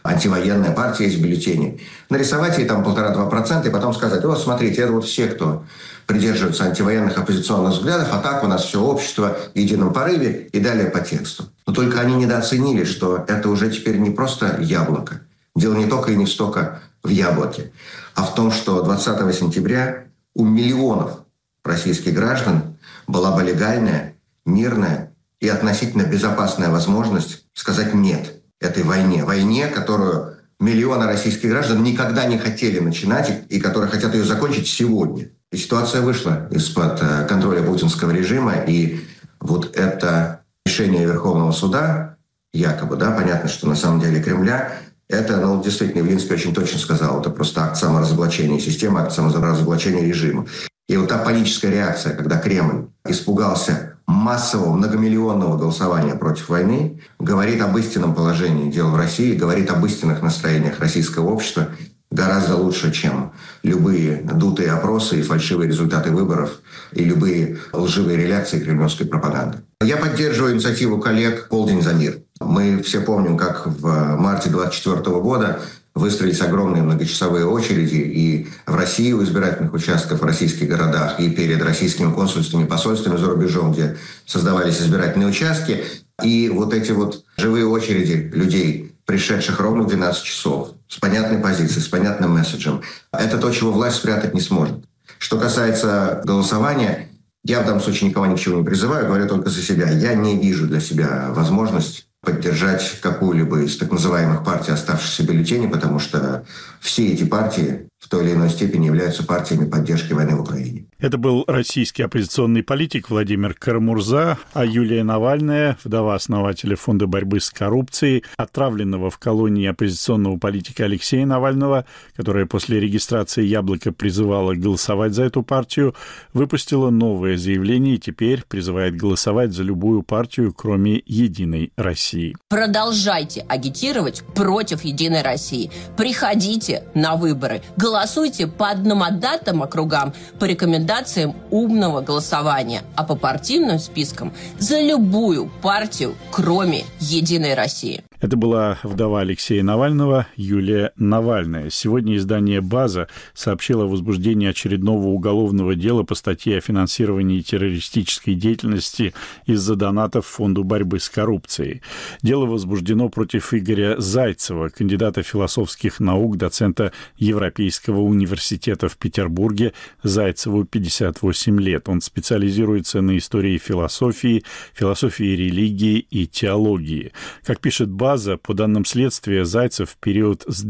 антивоенная партия есть в бюллетене. Нарисовать ей там 1,5-2% и потом сказать: вот смотрите, это вот все, кто придерживаются антивоенных оппозиционных взглядов, а так у нас все общество в едином порыве и далее по тексту. Но только они недооценили, что это уже теперь не просто яблоко. Дело не только и не столько в яблоке, а в том, что 20 сентября у миллионов российских граждан была бы легальная, мирная и относительно безопасная возможность сказать «нет» этой войне. Войне, которую миллионы российских граждан никогда не хотели начинать и которые хотят ее закончить сегодня. И ситуация вышла из-под контроля путинского режима, и вот это решение Верховного суда, якобы, да, понятно, что на самом деле Кремля, это, действительно, Явлинский очень точно сказал, это просто акт саморазоблачения системы, акт саморазоблачения режима. И вот та паническая реакция, когда Кремль испугался массового многомиллионного голосования против войны, говорит об истинном положении дел в России, говорит об истинных настроениях российского общества гораздо лучше, чем любые дутые опросы и фальшивые результаты выборов и любые лживые реляции кремлевской пропаганды. Я поддерживаю инициативу коллег «Полдень за мир». Мы все помним, как в марте 2024 года выстроились огромные многочасовые очереди и в России у избирательных участков в российских городах, и перед российскими консульствами и посольствами за рубежом, где создавались избирательные участки. И вот эти вот живые очереди людей, пришедших ровно в 12 часов, с понятной позицией, с понятным месседжем, это то, чего власть спрятать не сможет. Что касается голосования, я в данном случае никого ни к чему не призываю, говорю только за себя. Я не вижу для себя возможность поддержать какую-либо из так называемых партий оставшихся бюллетеней, потому что все эти партии в той или иной степени являются партиями поддержки войны в Украине. Это был российский оппозиционный политик Владимир Карамурза, а Юлия Навальная, вдова основателя Фонда борьбы с коррупцией, отправленного в колонии оппозиционного политика Алексея Навального, которая после регистрации «Яблоко» призывала голосовать за эту партию, выпустила новое заявление и теперь призывает голосовать за любую партию, кроме «Единой России». Продолжайте агитировать против «Единой России». Приходите на выборы. Голосуйте по одномандатным округам по рекомендациям умного голосования, а по партийным спискам за любую партию, кроме «Единой России». Это была вдова Алексея Навального Юлия Навальная. Сегодня издание «База» сообщило о возбуждении очередного уголовного дела по статье о финансировании террористической деятельности из-за донатов Фонду борьбы с коррупцией. Дело возбуждено против Игоря Зайцева, кандидата философских наук, доцента Европейского университета в Петербурге. Зайцеву 58 лет. Он специализируется на истории философии религии и теологии. Как пишет «База», по данным следствия, Зайцев в период с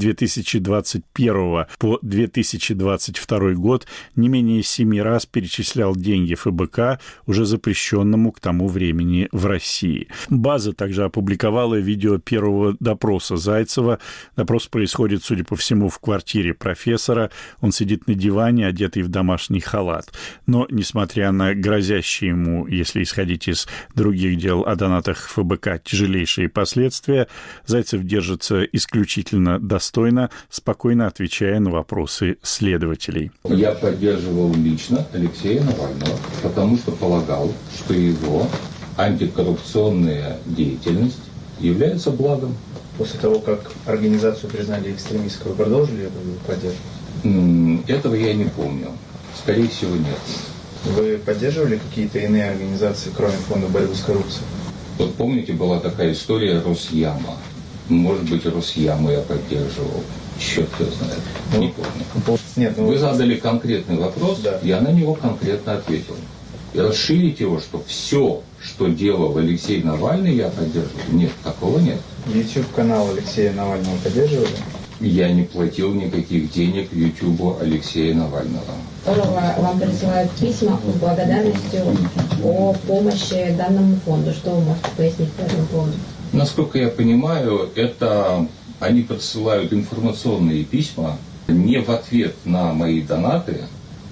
2021 по 2022 год не менее 7 раз перечислял деньги ФБК, уже запрещенному к тому времени в России. «База» также опубликовала видео первого допроса Зайцева. Допрос происходит, судя по всему, в квартире профессора. Он сидит на диване, одетый в домашний халат. Но, несмотря на грозящие ему, если исходить из других дел о донатах ФБК, тяжелейшие последствия, Зайцев держится исключительно достойно, спокойно отвечая на вопросы следователей. Я поддерживал лично Алексея Навального, потому что полагал, что его антикоррупционная деятельность является благом. После того, как организацию признали экстремистской, вы продолжили ее поддерживать? Этого я не помню. Скорее всего, нет. Вы поддерживали какие-то иные организации, кроме Фонда борьбы с коррупцией? Вот помните, была такая история Росяма. Может быть, Росяму я поддерживал. Черт его знает. Не помню. Нет, Вы задали конкретный вопрос, да. Я на него конкретно ответил. И расширить его, что все, что делал Алексей Навальный, я поддерживал. Нет, такого нет. YouTube-канал Алексея Навального поддерживали? Я не платил никаких денег Ютубу Алексея Навального. Вам присылают письма с благодарностью о помощи данному фонду. Что вы можете пояснить по этому поводу? Насколько я понимаю, это они подсылают информационные письма не в ответ на мои донаты,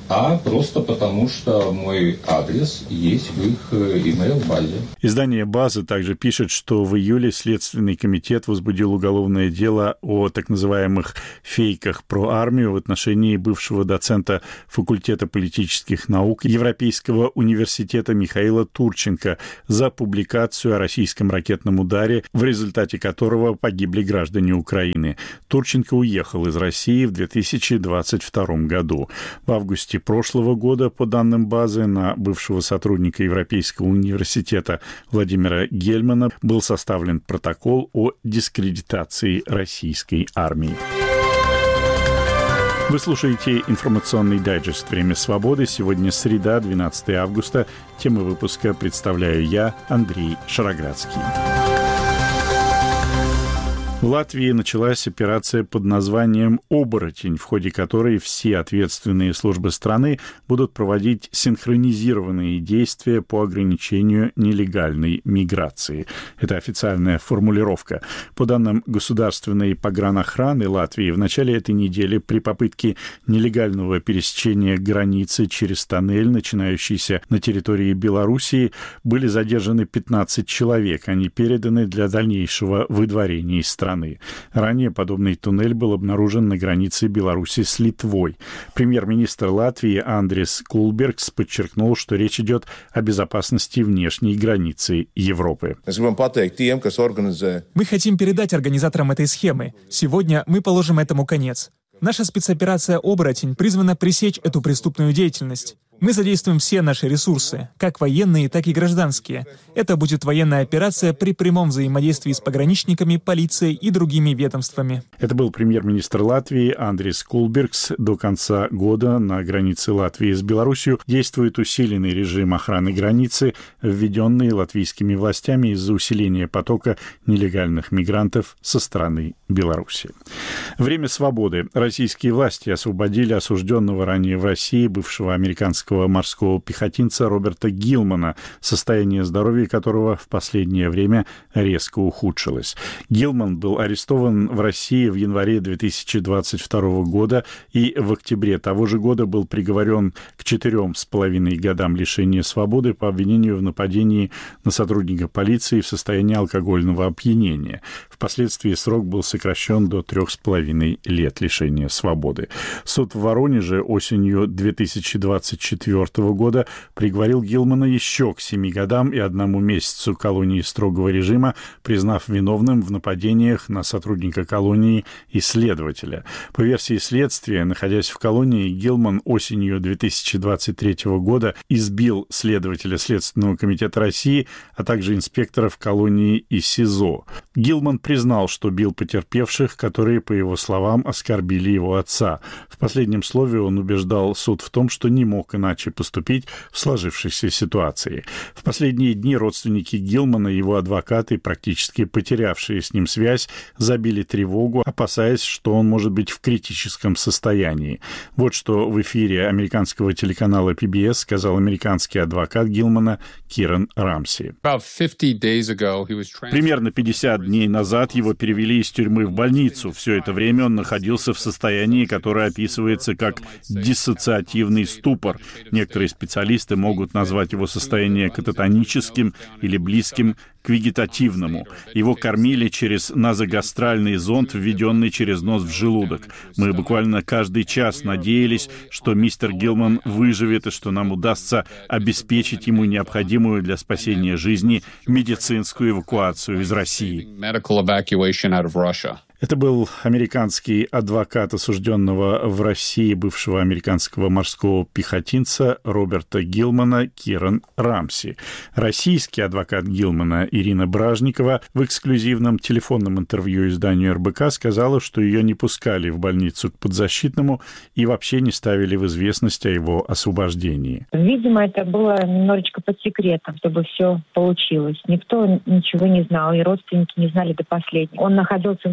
а просто потому, что мой адрес есть в их email-базе. Издание «База» также пишет, что в июле Следственный комитет возбудил уголовное дело о так называемых фейках про армию в отношении бывшего доцента факультета политических наук Европейского университета Михаила Турченко за публикацию о российском ракетном ударе, в результате которого погибли граждане Украины. Турченко уехал из России в 2022 году. В августе прошлого года, по данным «Базы», на бывшего сотрудника Европейского университета Владимира Гельмана был составлен протокол о дискредитации российской армии. Вы слушаете информационный дайджест «Время свободы». Сегодня среда, 12 августа. Темы выпуска представляю я, Андрей Шароградский. В Латвии началась операция под названием «Оборотень», в ходе которой все ответственные службы страны будут проводить синхронизированные действия по ограничению нелегальной миграции. Это официальная формулировка. По данным Государственной погранохраны Латвии, в начале этой недели при попытке нелегального пересечения границы через тоннель, начинающийся на территории Белоруссии, были задержаны 15 человек. Они переданы для дальнейшего выдворения из страны. Ранее подобный туннель был обнаружен на границе Беларуси с Литвой. Премьер-министр Латвии Андрис Кулбергс подчеркнул, что речь идет о безопасности внешней границы Европы. Мы хотим передать организаторам этой схемы. Сегодня мы положим этому конец. Наша спецоперация «Оборотень» призвана пресечь эту преступную деятельность. Мы задействуем все наши ресурсы, как военные, так и гражданские. Это будет военная операция при прямом взаимодействии с пограничниками, полицией и другими ведомствами. Это был премьер-министр Латвии Андрис Кулбергс. До конца года на границе Латвии с Беларусью действует усиленный режим охраны границы, введенный латвийскими властями из-за усиления потока нелегальных мигрантов со стороны Беларуси. Время свободы. Российские власти освободили осужденного ранее в России бывшего американского морского пехотинца Роберта Гилмана, состояние здоровья которого в последнее время резко ухудшилось. Гилман был арестован в России в январе 2022 года и в октябре того же года был приговорен к 4,5 годам лишения свободы по обвинению в нападении на сотрудника полиции в состоянии алкогольного опьянения. Впоследствии срок был сокращен до 3,5 лет лишения свободы. Суд в Воронеже осенью 2024 года приговорил Гилмана еще к 7 годам и 1 месяцу колонии строгого режима, признав виновным в нападениях на сотрудника колонии и следователя. По версии следствия, находясь в колонии, Гилман осенью 2023 года избил следователя Следственного комитета России, а также инспекторов колонии и СИЗО. Гилман признал, что бил потерпевших, которые, по его словам, оскорбили его отца. В последнем слове он убеждал суд в том, что не мог иначе поступить в сложившейся ситуации. В последние дни родственники Гилмана и его адвокаты, практически потерявшие с ним связь, забили тревогу, опасаясь, что он может быть в критическом состоянии. Вот что в эфире американского телеканала PBS сказал американский адвокат Гилмана Киран Рамси. Примерно 50 дней назад его перевели из тюрьмы в больницу. Все это время он находился в состоянии, которое описывается как диссоциативный ступор. Некоторые специалисты могут назвать его состояние кататоническим или близким к вегетативному. Его кормили через назогастральный зонд, введенный через нос в желудок. Мы буквально каждый час надеялись, что мистер Гилман выживет и что нам удастся обеспечить ему необходимую для спасения жизни медицинскую эвакуацию из России. Это был американский адвокат осужденного в России бывшего американского морского пехотинца Роберта Гилмана Киран Рамси. Российский адвокат Гилмана Ирина Бражникова в эксклюзивном телефонном интервью изданию РБК сказала, что ее не пускали в больницу к подзащитному и вообще не ставили в известность о его освобождении. Видимо, это было немножечко под секретом, чтобы все получилось. Никто ничего не знал, и родственники не знали до последнего. Он находился в больнице,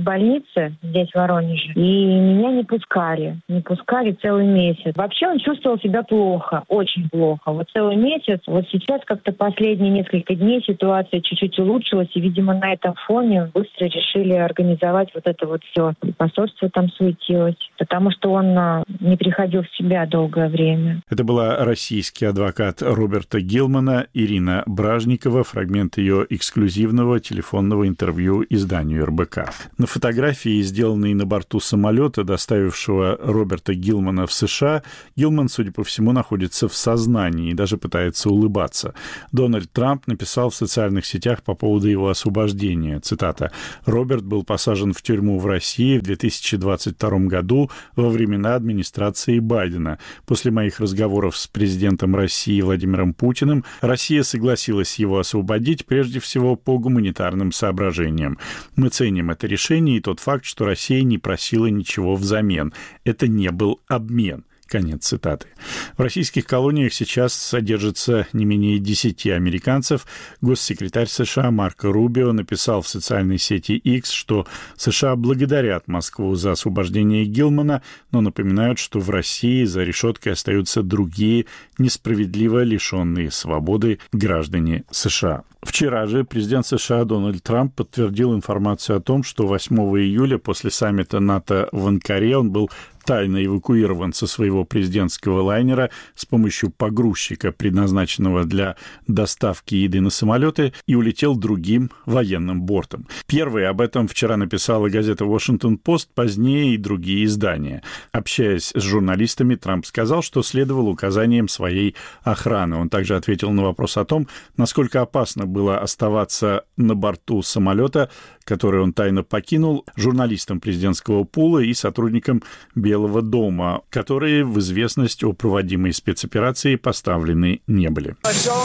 больнице здесь, в Воронеже, и меня не пускали. Не пускали целый месяц. Вообще он чувствовал себя плохо, очень плохо. Вот целый месяц. Вот сейчас как-то последние несколько дней ситуация чуть-чуть улучшилась, и, видимо, на этом фоне быстро решили организовать вот это вот все. И посольство там суетилось, потому что он не приходил в себя долгое время. Это была российский адвокат Роберта Гилмана Ирина Бражникова, фрагмент ее эксклюзивного телефонного интервью изданию РБК. На фотографии, сделанной на борту самолета, доставившего Роберта Гилмана в США, Гилман, судя по всему, находится в сознании и даже пытается улыбаться. Дональд Трамп написал в социальных сетях по поводу его освобождения, цитата, «Роберт был посажен в тюрьму в России в 2022 году во времена администрации Байдена. После моих разговоров с президентом России Владимиром Путиным Россия согласилась его освободить прежде всего по гуманитарным соображениям. Мы ценим это решение и тот факт, что Россия не просила ничего взамен. Это не был обмен». Конец цитаты. В российских колониях сейчас содержится не менее 10 американцев. Госсекретарь США Марко Рубио написал в социальной сети X, что США благодарят Москву за освобождение Гилмана, но напоминают, что в России за решеткой остаются другие несправедливо лишенные свободы граждане США. Вчера же президент США Дональд Трамп подтвердил информацию о том, что 8 июля после саммита НАТО в Анкаре он был тайно эвакуирован со своего президентского лайнера с помощью погрузчика, предназначенного для доставки еды на самолеты, и улетел другим военным бортом. Первой об этом вчера написала газета «Вашингтон-Пост», позднее и другие издания. Общаясь с журналистами, Трамп сказал, что следовал указаниям своей охраны. Он также ответил на вопрос о том, насколько опасно было оставаться на борту самолета, который он тайно покинул, журналистам президентского пула и сотрудникам Белого дома, которые в известность о проводимой спецоперации поставлены не были.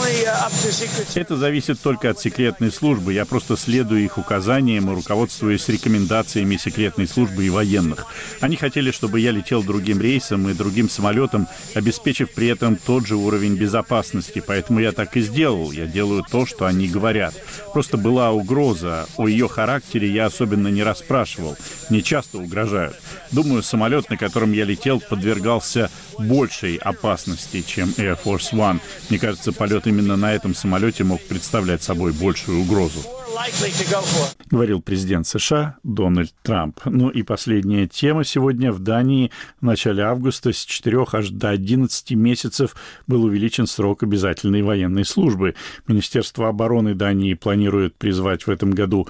Это зависит только от секретной службы. Я просто следую их указаниям и руководствуюсь рекомендациями секретной службы и военных. Они хотели, чтобы я летел другим рейсом и другим самолетом, обеспечив при этом тот же уровень безопасности. Поэтому я так и сделал. Я делаю то, что они говорят. Просто была угроза. О ее характере я особенно не расспрашивал. Мне часто угрожают. Думаю, самолет, на котором я летел, подвергался большей опасности, чем Air Force One. Мне кажется, полет именно на этом самолете мог представлять собой большую угрозу, говорил президент США Дональд Трамп. Ну и последняя тема сегодня. В Дании в начале августа с 4 аж до 11 месяцев был увеличен срок обязательной военной службы. Министерство обороны Дании планирует призвать в этом году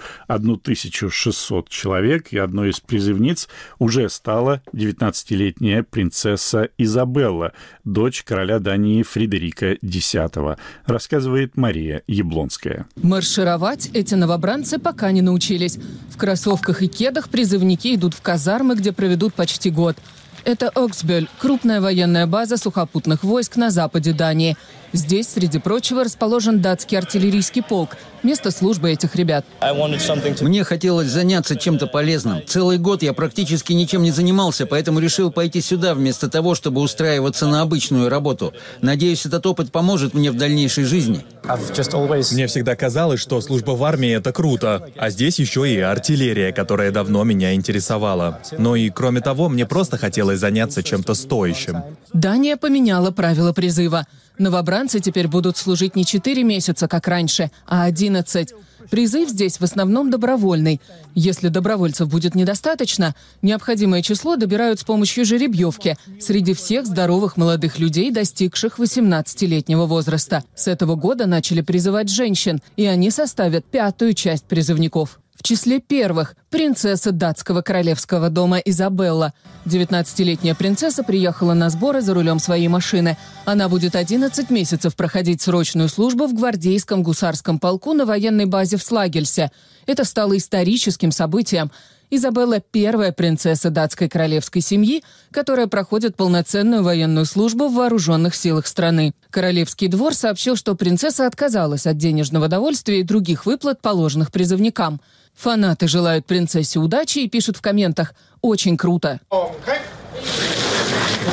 1600 человек, и одной из призывниц уже стала 19-летняя принцесса Изабелла, дочь короля Дании Фредерика X, рассказывает Мария Яблонская. Маршировать эти новобранцы пока не научились. В кроссовках и кедах призывники идут в казармы, где проведут почти год. Это Оксбёль, крупная военная база сухопутных войск на западе Дании. Здесь, среди прочего, расположен датский артиллерийский полк, место службы этих ребят. Мне хотелось заняться чем-то полезным. Целый год я практически ничем не занимался, поэтому решил пойти сюда вместо того, чтобы устраиваться на обычную работу. Надеюсь, этот опыт поможет мне в дальнейшей жизни. Мне всегда казалось, что служба в армии – это круто. А здесь еще и артиллерия, которая давно меня интересовала. Ну и кроме того, мне просто хотелось заняться чем-то стоящим. Дания поменяла правила призыва. Новобранцы теперь будут служить не 4 месяца, как раньше, а 11. Призыв здесь в основном добровольный. Если добровольцев будет недостаточно, необходимое число добирают с помощью жеребьевки среди всех здоровых молодых людей, достигших 18-летнего возраста. С этого года начали призывать женщин, и они составят 5-ю часть призывников. В числе первых – принцесса датского королевского дома Изабелла. 19-летняя принцесса приехала на сборы за рулем своей машины. Она будет 11 месяцев проходить срочную службу в гвардейском гусарском полку на военной базе в Слагельсе. Это стало историческим событием. Изабелла – первая принцесса датской королевской семьи, которая проходит полноценную военную службу в вооруженных силах страны. Королевский двор сообщил, что принцесса отказалась от денежного довольствия и других выплат, положенных призывникам. Фанаты желают принцессе удачи и пишут в комментах: «Очень круто».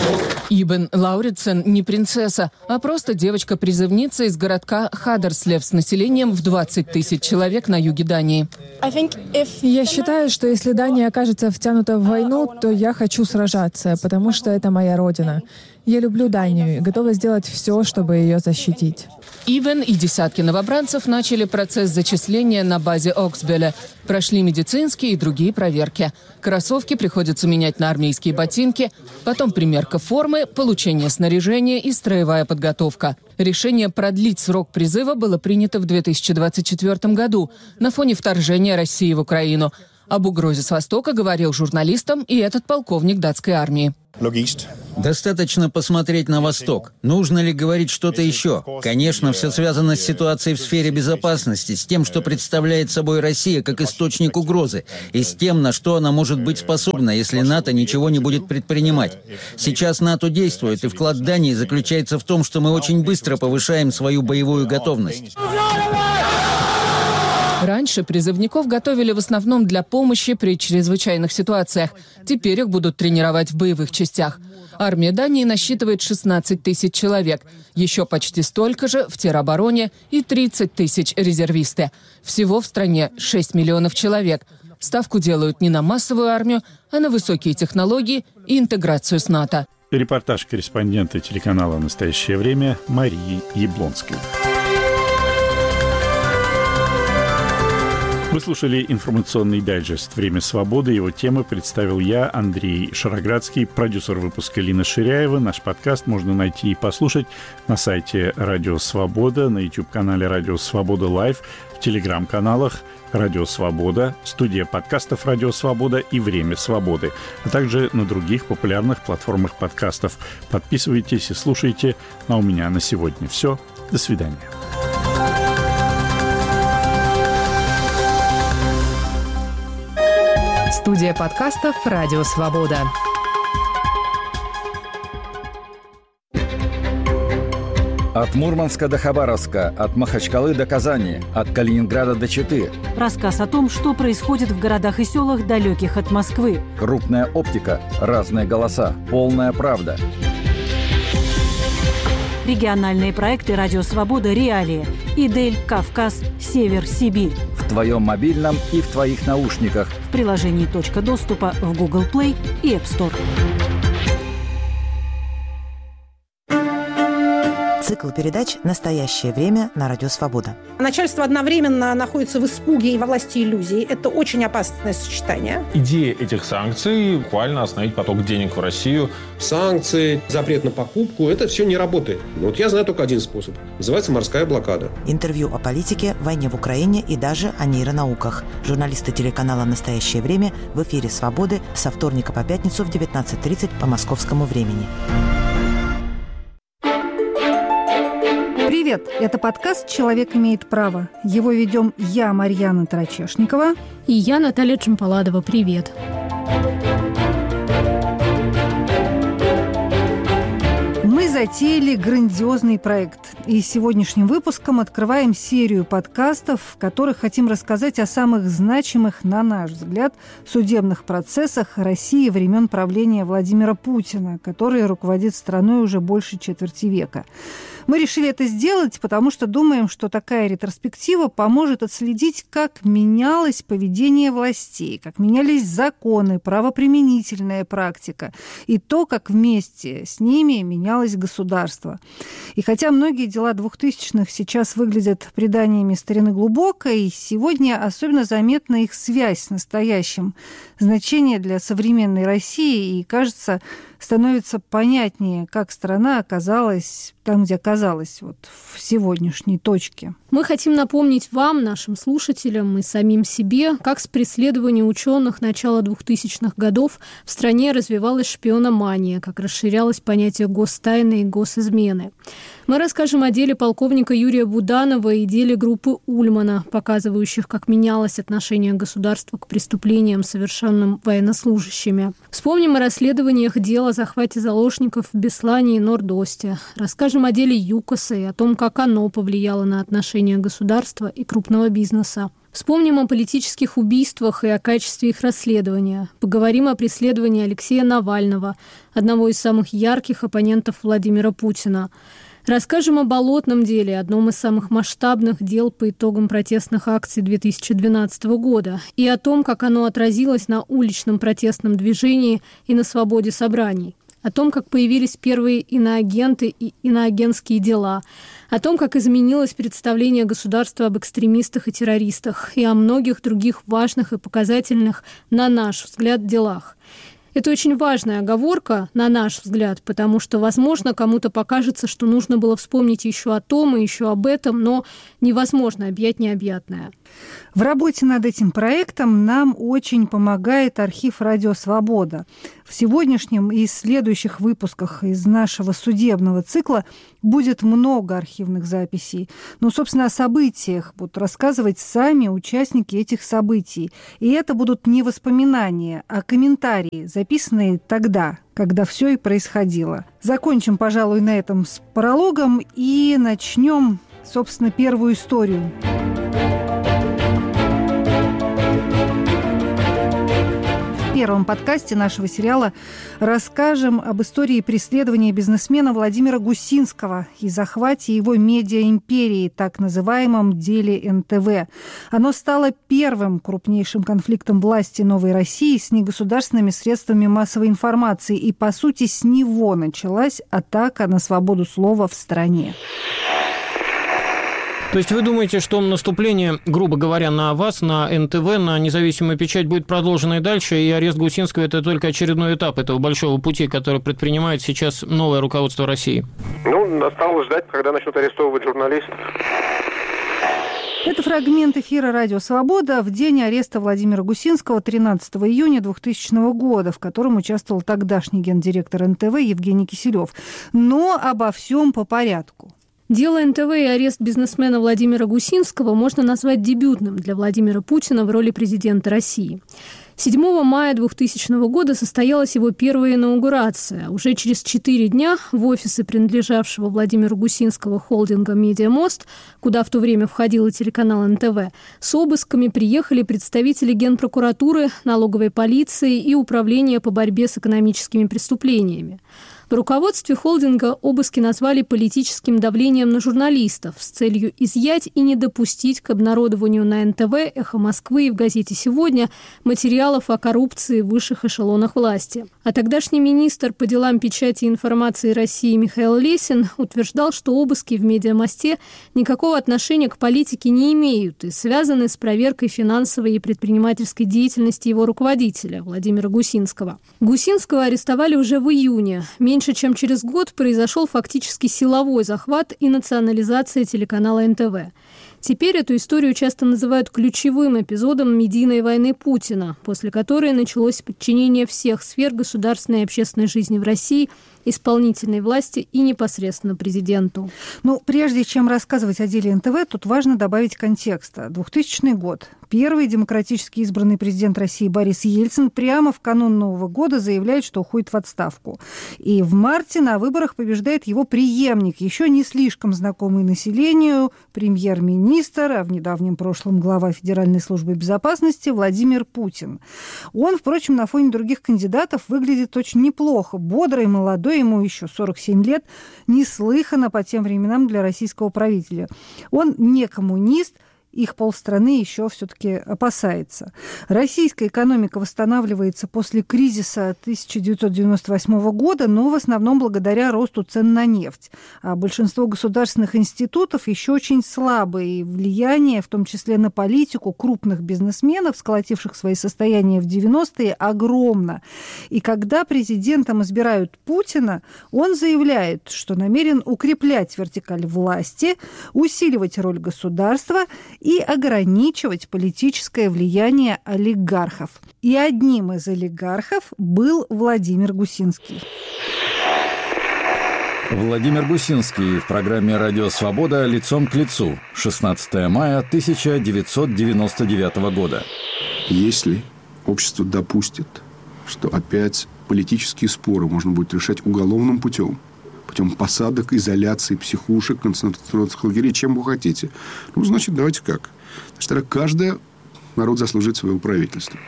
Ибн Лауритсен не принцесса, а просто девочка-призывница из городка Хадерслев с населением в 20 тысяч человек на юге Дании. Я считаю, что если Дания окажется втянута в войну, то я хочу сражаться, потому что это моя родина. Я люблю Данию и готова сделать все, чтобы ее защитить. Ибн и десятки новобранцев начали процесс зачисления на базе Оксбеля. Прошли медицинские и другие проверки. Кроссовки приходится менять на армейские ботинки, потом примерка формы, получение снаряжения и строевая подготовка. Решение продлить срок призыва было принято в 2024 году на фоне вторжения России в Украину. Об угрозе с Востока говорил журналистам и этот полковник датской армии. Достаточно посмотреть на Восток. Нужно ли говорить что-то еще? Конечно, все связано с ситуацией в сфере безопасности, с тем, что представляет собой Россия как источник угрозы, и с тем, на что она может быть способна, если НАТО ничего не будет предпринимать. Сейчас НАТО действует, и вклад Дании заключается в том, что мы очень быстро повышаем свою боевую готовность. Раньше призывников готовили в основном для помощи при чрезвычайных ситуациях. Теперь их будут тренировать в боевых частях. Армия Дании насчитывает 16 тысяч человек. Еще почти столько же в теробороне и 30 тысяч резервисты. Всего в стране 6 миллионов человек. Ставку делают не на массовую армию, а на высокие технологии и интеграцию с НАТО. Репортаж корреспондента телеканала «Настоящее время» Марии Яблонской. Вы слушали информационный дайджест «Время свободы». Его темы представил я, Андрей Шароградский, продюсер выпуска Лина Ширяева. Наш подкаст можно найти и послушать на сайте «Радио Свобода», на YouTube-канале «Радио Свобода Лайв», в телеграм-каналах «Радио Свобода», студия подкастов «Радио Свобода» и «Время свободы», а также на других популярных платформах подкастов. Подписывайтесь и слушайте. А у меня на сегодня все. До свидания. Студия подкастов «Радио Свобода». От Мурманска до Хабаровска, от Махачкалы до Казани, от Калининграда до Читы. Рассказ о том, что происходит в городах и селах, далеких от Москвы. Крупная оптика, разные голоса, полная правда. Региональные проекты «Радио Свобода. Реалии». Идель, Кавказ, Север, Сибирь. В твоем мобильном и в твоих наушниках. В приложении «Точка доступа» в Google Play и App Store. Цикл передач «Настоящее время» на Радио Свобода. Начальство одновременно находится в испуге и во власти иллюзий. Это очень опасное сочетание. Идея этих санкций – буквально остановить поток денег в Россию. Санкции, запрет на покупку – это все не работает. Вот я знаю только один способ. Называется морская блокада. Интервью о политике, войне в Украине и даже о нейронауках. Журналисты телеканала «Настоящее время» в эфире «Свободы» со вторника по пятницу в 19:30 по московскому времени. Привет! Это подкаст «Человек имеет право». Его ведем я, Марьяна Тарачешникова. И я, Наталья Чемпаладова. Привет! Мы затеяли грандиозный проект. И сегодняшним выпуском открываем серию подкастов, в которых хотим рассказать о самых значимых, на наш взгляд, судебных процессах России времен правления Владимира Путина, который руководит страной уже больше четверти века. Мы решили это сделать, потому что думаем, что такая ретроспектива поможет отследить, как менялось поведение властей, как менялись законы, правоприменительная практика и то, как вместе с ними менялось государство. И хотя многие дела 2000-х сейчас выглядят преданиями старины глубокой, сегодня особенно заметна их связь с настоящим. Значение для современной России, и, кажется, становится понятнее, как страна оказалась там, где оказалась, вот в сегодняшней точке. Мы хотим напомнить вам, нашим слушателям и самим себе, как с преследования ученых начала 2000-х годов в стране развивалась шпиономания, как расширялось понятие гостайны и госизмены. Мы расскажем о деле полковника Юрия Буданова и деле группы Ульмана, показывающих, как менялось отношение государства к преступлениям, совершенным военнослужащими. Вспомним о расследованиях дел о захвате заложников в Беслане и Норд-Осте. Расскажем о деле ЮКОСа и о том, как оно повлияло на отношения государства и крупного бизнеса. Вспомним о политических убийствах и о качестве их расследования. Поговорим о преследовании Алексея Навального, одного из самых ярких оппонентов Владимира Путина. Расскажем о болотном деле, одном из самых масштабных дел по итогам протестных акций 2012 года, и о том, как оно отразилось на уличном протестном движении и на свободе собраний. О том, как появились первые иноагенты и иноагентские дела, о том, как изменилось представление государства об экстремистах и террористах, и о многих других важных и показательных, на наш взгляд, делах. Это очень важная оговорка, на наш взгляд, потому что, возможно, кому-то покажется, что нужно было вспомнить еще о том и еще об этом, но невозможно объять необъятное. В работе над этим проектом нам очень помогает архив «Радио Свобода». В сегодняшнем и следующих выпусках из нашего судебного цикла будет много архивных записей. Но, собственно, о событиях будут рассказывать сами участники этих событий. И это будут не воспоминания, а комментарии, записанные тогда, когда все и происходило. Закончим, пожалуй, на этом с прологом и начнем, собственно, первую историю. В первом подкасте нашего сериала расскажем об истории преследования бизнесмена Владимира Гусинского и захвате его медиаимперии, так называемом деле НТВ. Оно стало первым крупнейшим конфликтом власти Новой России с негосударственными средствами массовой информации, и, по сути, с него началась атака на свободу слова в стране. То есть вы думаете, что наступление, грубо говоря, на вас, на НТВ, на независимую печать будет продолжено и дальше, и арест Гусинского – это только очередной этап этого большого пути, который предпринимает сейчас новое руководство России? Осталось ждать, когда начнут арестовывать журналистов. Это фрагмент эфира «Радио Свобода» в день ареста Владимира Гусинского 13 июня 2000 года, в котором участвовал тогдашний гендиректор НТВ Евгений Киселев. Но обо всем по порядку. Дело НТВ и арест бизнесмена Владимира Гусинского можно назвать дебютным для Владимира Путина в роли президента России. 7 мая 2000 года состоялась его первая инаугурация. Уже через 4 дня в офисы принадлежавшего Владимиру Гусинского холдинга «Медиамост», куда в то время входил и телеканал НТВ, с обысками приехали представители Генпрокуратуры, налоговой полиции и Управления по борьбе с экономическими преступлениями. В руководстве холдинга обыски назвали политическим давлением на журналистов с целью изъять и не допустить к обнародованию на НТВ, «Эхо Москвы» и в газете «Сегодня» материалов о коррупции в высших эшелонах власти. А тогдашний министр по делам печати и информации России Михаил Лесин утверждал, что обыски в «Медиамосте» никакого отношения к политике не имеют и связаны с проверкой финансовой и предпринимательской деятельности его руководителя Владимира Гусинского. Гусинского арестовали уже в июне. Меньше чем через год произошел фактически силовой захват и национализация телеканала НТВ. Теперь эту историю часто называют ключевым эпизодом медийной войны Путина, после которой началось подчинение всех сфер государственной и общественной жизни в России исполнительной власти и непосредственно президенту. Прежде чем рассказывать о деле НТВ, тут важно добавить контекста. 2000 год. Первый демократически избранный президент России Борис Ельцин прямо в канун Нового года заявляет, что уходит в отставку. И в марте на выборах побеждает его преемник, еще не слишком знакомый населению, премьер-министр, а в недавнем прошлом глава Федеральной службы безопасности Владимир Путин. Он, впрочем, на фоне других кандидатов выглядит очень неплохо. Бодрый, молодой, ему еще 47 лет, неслыханно по тем временам для российского правителя. Он не коммунист, их полстраны еще все-таки опасается. Российская экономика восстанавливается после кризиса 1998 года, но в основном благодаря росту цен на нефть. А большинство государственных институтов еще очень слабые, и влияние, в том числе на политику крупных бизнесменов, сколотивших свои состояния в 90-е, огромно. И когда президентом избирают Путина, он заявляет, что намерен укреплять вертикаль власти, усиливать роль государства и ограничивать политическое влияние олигархов. И одним из олигархов был Владимир Гусинский. Владимир Гусинский в программе «Радио Свобода. Лицом к лицу». 16 мая 1999 года. Если общество допустит, что опять политические споры можно будет решать уголовным путем посадок, изоляции, психушек, концентрационных лагерей, чем вы хотите. Значит, давайте как? Значит, тогда каждое народ заслужит своего правительства.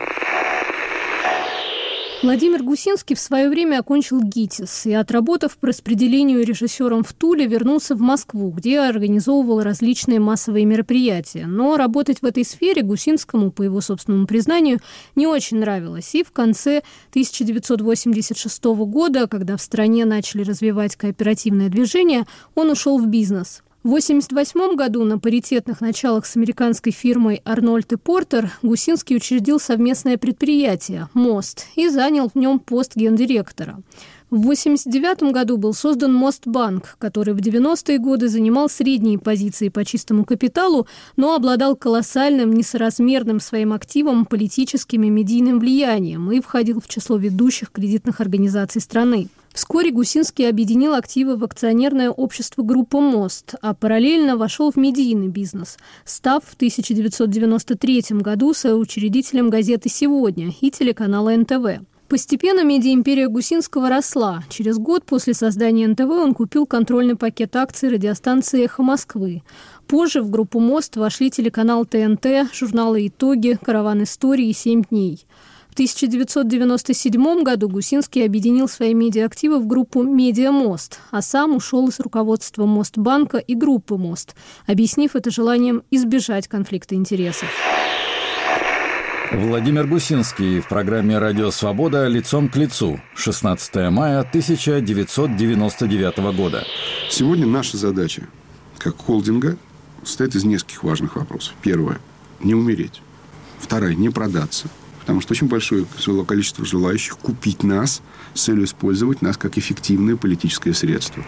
Владимир Гусинский в свое время окончил ГИТИС и, отработав по распределению режиссером в Туле, вернулся в Москву, где организовывал различные массовые мероприятия. Но работать в этой сфере Гусинскому, по его собственному признанию, не очень нравилось. И в конце 1986 года, когда в стране начали развивать кооперативное движение, он ушел в бизнес. В 1988 году на паритетных началах с американской фирмой «Арнольд и Портер» Гусинский учредил совместное предприятие «Мост» и занял в нем пост гендиректора. В 1989 году был создан Мостбанк, который в 90-е годы занимал средние позиции по чистому капиталу, но обладал колоссальным, несоразмерным своим активом, политическим и медийным влиянием и входил в число ведущих кредитных организаций страны. Вскоре Гусинский объединил активы в акционерное общество «Группа Мост», а параллельно вошел в медийный бизнес, став в 1993 году соучредителем газеты «Сегодня» и телеканала НТВ. Постепенно медиаимперия Гусинского росла. Через год после создания НТВ он купил контрольный пакет акций радиостанции «Эхо Москвы». Позже в группу «Мост» вошли телеканал ТНТ, журналы «Итоги», «Караван истории» и «7 дней». В 1997 году Гусинский объединил свои медиаактивы в группу «Медиамост», а сам ушел из руководства Мостбанка и группы «Мост», объяснив это желанием избежать конфликта интересов. Владимир Гусинский в программе «Радио Свобода. Лицом к лицу». 16 мая 1999 года. Сегодня наша задача, как холдинга, состоит из нескольких важных вопросов. Первое – не умереть. Второе – не продаться. Потому что очень большое количество желающих купить нас с целью использовать нас как эффективное политическое средство.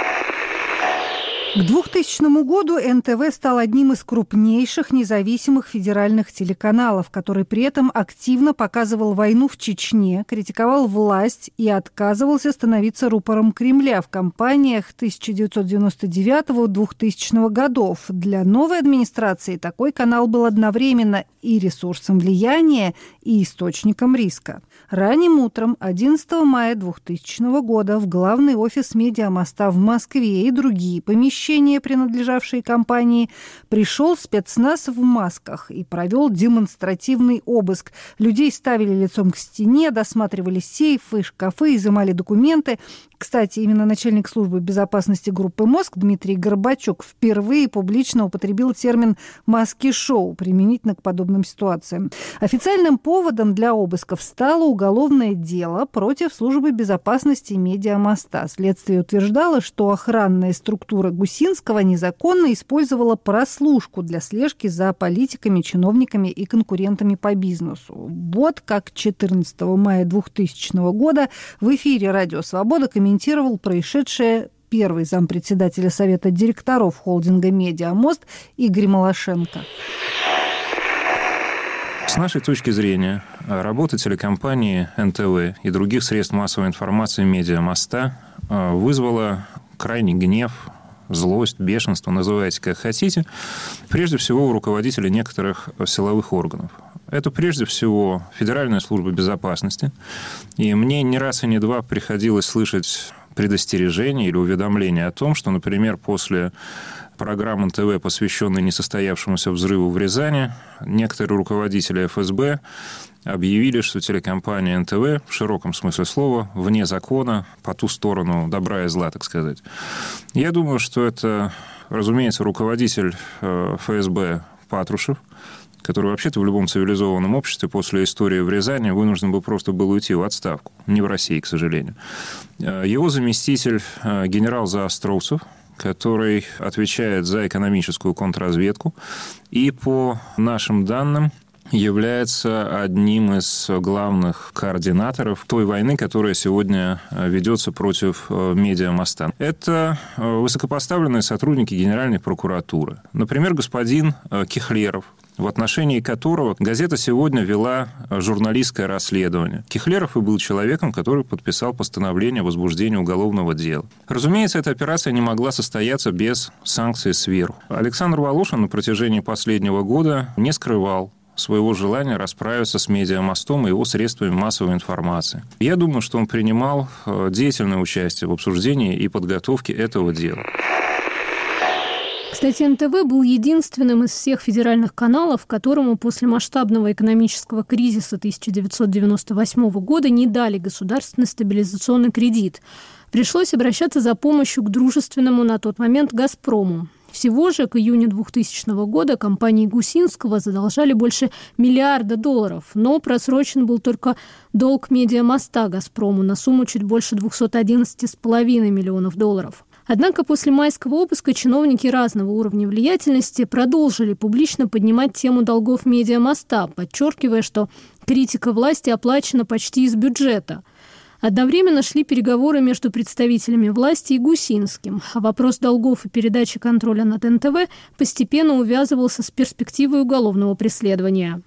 К 2000 году НТВ стал одним из крупнейших независимых федеральных телеканалов, который при этом активно показывал войну в Чечне, критиковал власть и отказывался становиться рупором Кремля в кампаниях 1999-2000 годов. Для новой администрации такой канал был одновременно и ресурсом влияния, и источником риска. Ранним утром 11 мая 2000 года в главный офис «Медиамоста» в Москве и другие помещения, принадлежавшие компании, пришел спецназ в масках и провел демонстративный обыск. Людей ставили лицом к стене, досматривали сейфы, шкафы, изымали документы. Кстати, именно начальник службы безопасности группы «Мозг» Дмитрий Горбачук впервые публично употребил термин «маски-шоу» применительно к подобным ситуациям. Официальным поводом для обысков стало уголовное дело против службы безопасности «Медиамоста». Следствие утверждало, что охранная структура Гусинского незаконно использовала прослушку для слежки за политиками, чиновниками и конкурентами по бизнесу. Вот как 14 мая 2000 года в эфире «Радио Свобода» комментировал происшедшее первый зампредседателя Совета директоров холдинга «Медиамост» Игорь Малашенко. С нашей точки зрения, работа телекомпании НТВ и других средств массовой информации «Медиамоста» вызвала крайний гнев, злость, бешенство, называйте как хотите, прежде всего у руководителей некоторых силовых органов. Это прежде всего Федеральная служба безопасности. И мне не раз и не два приходилось слышать предостережения или уведомления о том, что, например, после программы НТВ, посвященной несостоявшемуся взрыву в Рязани, некоторые руководители ФСБ объявили, что телекомпания НТВ, в широком смысле слова, вне закона, по ту сторону добра и зла, так сказать. Я думаю, что это, разумеется, руководитель ФСБ Патрушев, который вообще-то в любом цивилизованном обществе после истории в Рязани вынужден был просто уйти в отставку. Не в России, к сожалению. Его заместитель генерал Заостровцев, который отвечает за экономическую контрразведку и, по нашим данным, является одним из главных координаторов той войны, которая сегодня ведется против «Медиамоста». Это высокопоставленные сотрудники Генеральной прокуратуры. Например, господин Кихлеров, в отношении которого газета «Сегодня» вела журналистское расследование. Кихлеров и был человеком, который подписал постановление о возбуждении уголовного дела. Разумеется, эта операция не могла состояться без санкций сверху. Александр Волошин на протяжении последнего года не скрывал своего желания расправиться с «Медиамостом и его средствами массовой информации. Я думаю, что он принимал деятельное участие в обсуждении и подготовке этого дела. Кстати, НТВ был единственным из всех федеральных каналов, которому после масштабного экономического кризиса 1998 года не дали государственный стабилизационный кредит. Пришлось обращаться за помощью к дружественному на тот момент «Газпрому». Всего же к июню 2000 года компании Гусинского задолжали больше $1 миллиарда, но просрочен был только долг «Медиамоста» «Газпрому» на сумму чуть больше $211,5 миллионов. Однако после майского обыска чиновники разного уровня влиятельности продолжили публично поднимать тему долгов «Медиамоста», подчеркивая, что критика власти оплачена почти из бюджета. Одновременно шли переговоры между представителями власти и Гусинским, а вопрос долгов и передачи контроля над НТВ постепенно увязывался с перспективой уголовного преследования.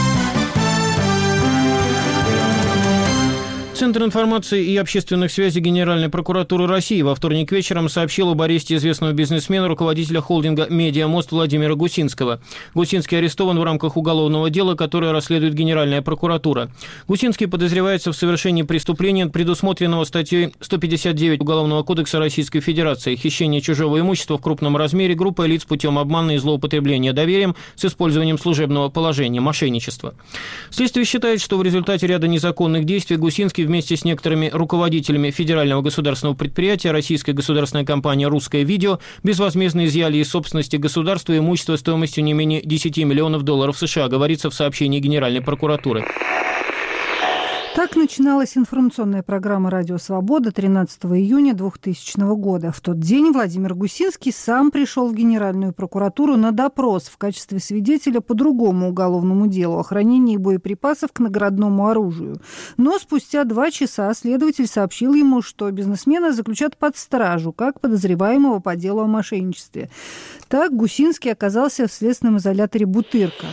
Центр информации и общественных связей Генеральной прокуратуры России во вторник вечером сообщил об аресте известного бизнесмена, руководителя холдинга «Медиамост» Владимира Гусинского. Гусинский арестован в рамках уголовного дела, которое расследует Генеральная прокуратура. Гусинский подозревается в совершении преступления, предусмотренного статьей 159 Уголовного кодекса Российской Федерации «Хищение чужого имущества в крупном размере группой лиц путем обмана и злоупотребления доверием с использованием служебного положения, мошенничество». Следствие считает, что в результате ряда незаконных действий Гусинский вместе с некоторыми руководителями федерального государственного предприятия российской государственной компании «Русское видео» безвозмездно изъяли из собственности государства имущество стоимостью не менее $10 миллионов США, говорится в сообщении Генеральной прокуратуры. Так начиналась информационная программа «Радио Свобода» 13 июня 2000 года. В тот день Владимир Гусинский сам пришел в Генеральную прокуратуру на допрос в качестве свидетеля по другому уголовному делу о хранении боеприпасов к наградному оружию. Но спустя 2 часа следователь сообщил ему, что бизнесмена заключат под стражу, как подозреваемого по делу о мошенничестве. Так Гусинский оказался в следственном изоляторе «Бутырка».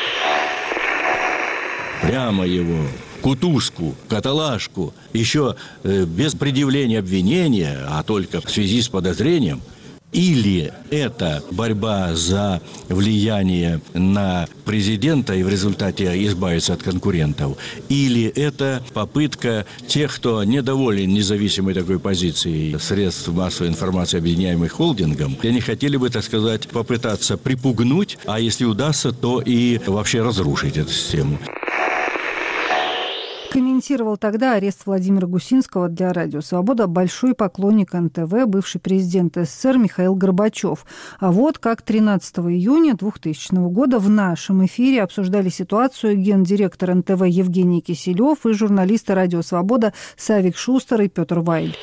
Прямо его кутушку, каталажку, еще без предъявления обвинения, а только в связи с подозрением, или это борьба за влияние на президента и в результате избавиться от конкурентов, или это попытка тех, кто недоволен независимой такой позицией средств массовой информации, объединяемых холдингом, они хотели бы, так сказать, попытаться припугнуть, а если удастся, то и вообще разрушить эту систему. Комментировал тогда арест Владимира Гусинского для «Радио Свобода» большой поклонник НТВ, бывший президент СССР Михаил Горбачев. А вот как 13 июня 2000 года в нашем эфире обсуждали ситуацию гендиректор НТВ Евгений Киселев и журналисты «Радио Свобода» Савик Шустер и Петр Вайль.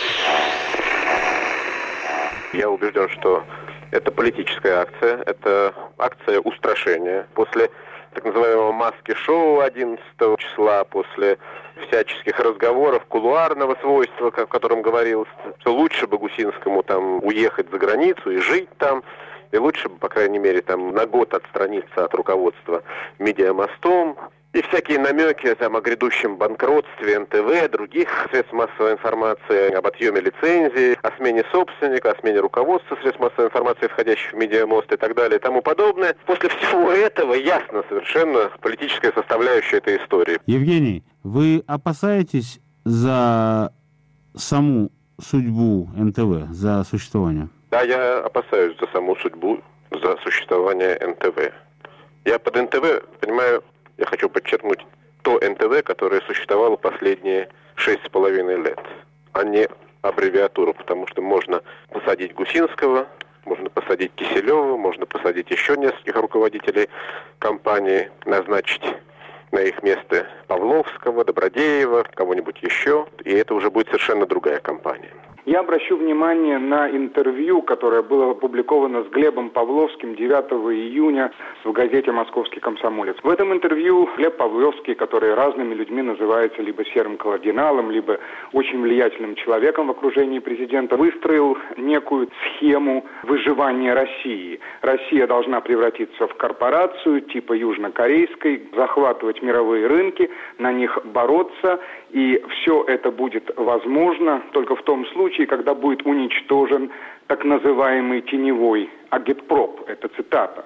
Я убежден, что это политическая акция, это акция устрашения. После так называемого маски-шоу 11 числа, после всяческих разговоров кулуарного свойства, о котором говорилось, что лучше бы Гусинскому там уехать за границу и жить там, и лучше бы, по крайней мере, там на год отстраниться от руководства «Медиамостом». И всякие намеки там, о грядущем банкротстве НТВ, других средств массовой информации, об отъеме лицензии, о смене собственника, о смене руководства средств массовой информации, входящих в «Медиамост» и так далее и тому подобное. После всего этого ясно совершенно политическая составляющая этой истории. Евгений, вы опасаетесь за саму судьбу НТВ, за существование? Да, я опасаюсь за саму судьбу, за существование НТВ. Я под НТВ понимаю... Я хочу подчеркнуть то НТВ, которое существовало последние 6,5 лет, а не аббревиатуру, потому что можно посадить Гусинского, можно посадить Киселева, можно посадить еще нескольких руководителей компании, назначить на их место Павловского, Добродеева, кого-нибудь еще, и это уже будет совершенно другая компания. Я обращу внимание на интервью, которое было опубликовано с Глебом Павловским 9 июня в газете «Московский комсомолец». В этом интервью Глеб Павловский, который разными людьми называется либо серым кардиналом, либо очень влиятельным человеком в окружении президента, выстроил некую схему выживания России. Россия должна превратиться в корпорацию типа южнокорейской, захватывать мировые рынки, на них бороться, и все это будет возможно только в том случае, когда будет уничтожен так называемый теневой агитпроп. Это цитата.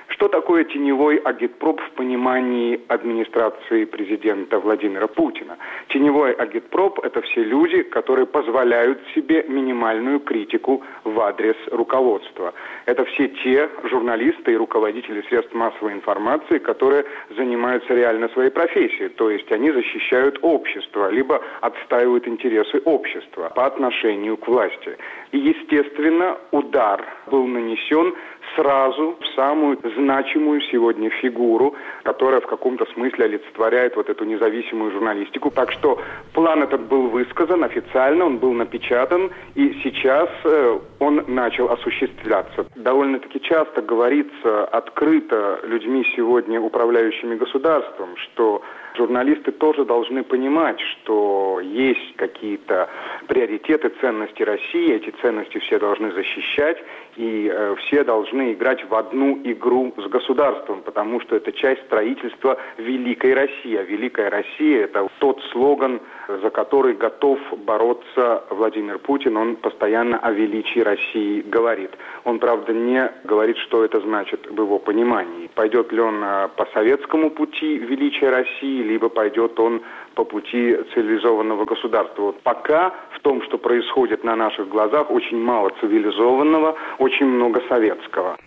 Что такое теневой агитпроп в понимании администрации президента Владимира Путина? Теневой агитпроп – это все люди, которые позволяют себе минимальную критику в адрес руководства. Это все те журналисты и руководители средств массовой информации, которые занимаются реально своей профессией. То есть они защищают общество, либо отстаивают интересы общества по отношению к власти. И, естественно, удар был нанесен сразу в самую значимую сегодня фигуру, которая в каком-то смысле олицетворяет вот эту независимую журналистику. Так что план этот был высказан официально, он был напечатан, и сейчас он начал осуществляться. Довольно-таки часто говорится открыто людьми сегодня, управляющими государством, что журналисты тоже должны понимать, что есть какие-то приоритеты, ценности России, эти ценности все должны защищать, и все должны играть в одну игру с государством, потому что это часть строительства Великой России. А Великая Россия – это тот слоган, за который готов бороться Владимир Путин. Он постоянно о величии России говорит. Он, правда, не говорит, что это значит в его понимании. Пойдет ли он по советскому пути величия России, либо пойдет он по пути цивилизованного государства. Вот пока в том, что происходит на наших глазах, очень мало цивилизованного, очень много советского.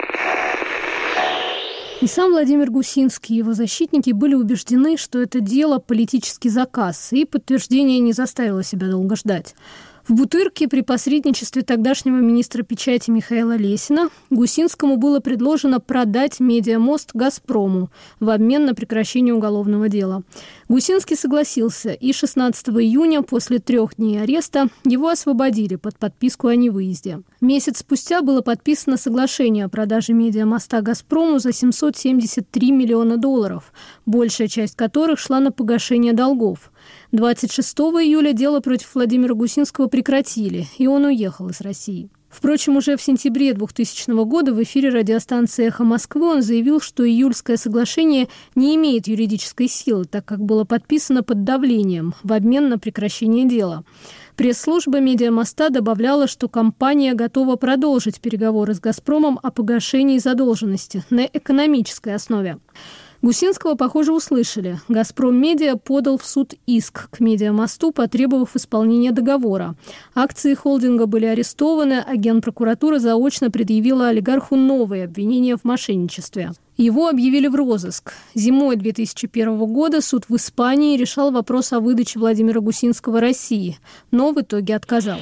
И сам Владимир Гусинский и его защитники были убеждены, что это дело политический заказ, и подтверждение не заставило себя долго ждать. В Бутырке при посредничестве тогдашнего министра печати Михаила Лесина Гусинскому было предложено продать «Медиамост» «Газпрому» в обмен на прекращение уголовного дела. Гусинский согласился, и 16 июня, после 3 дней ареста, его освободили под подписку о невыезде. Месяц спустя было подписано соглашение о продаже «Медиамоста» «Газпрому» за $773 миллиона, большая часть которых шла на погашение долгов. 26 июля дело против Владимира Гусинского прекратили, и он уехал из России. Впрочем, уже в сентябре 2000 года в эфире радиостанции «Эхо Москвы» он заявил, что июльское соглашение не имеет юридической силы, так как было подписано под давлением в обмен на прекращение дела. Пресс-служба «Медиамоста» добавляла, что компания готова продолжить переговоры с «Газпромом» о погашении задолженности на экономической основе. Гусинского, похоже, услышали. «Газпром Медиа» подал в суд иск к «Медиамосту», потребовав исполнения договора. Акции холдинга были арестованы, а Генпрокуратура заочно предъявила олигарху новые обвинения в мошенничестве. Его объявили в розыск. Зимой 2001 года суд в Испании решал вопрос о выдаче Владимира Гусинского России, но в итоге отказал.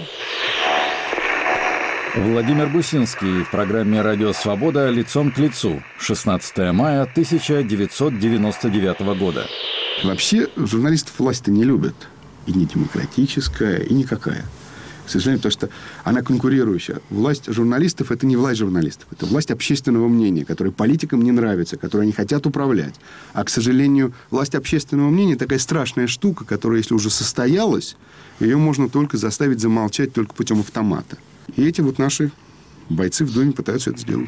Владимир Гусинский в программе «Радио Свобода. Лицом к лицу». 16 мая 1999 года. Вообще журналистов власть-то не любят. И не демократическая, и никакая. К сожалению, потому что она конкурирующая. Власть журналистов – это не власть журналистов. Это власть общественного мнения, которая политикам не нравится, которой они хотят управлять. А, к сожалению, власть общественного мнения – такая страшная штука, которая, если уже состоялась, ее можно только заставить замолчать только путем автомата. И эти вот наши бойцы в Думе пытаются это сделать.